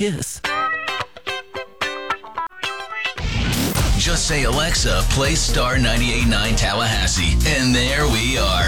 kiss. Just say, Alexa, play Star 98.9 Tallahassee, and there we are.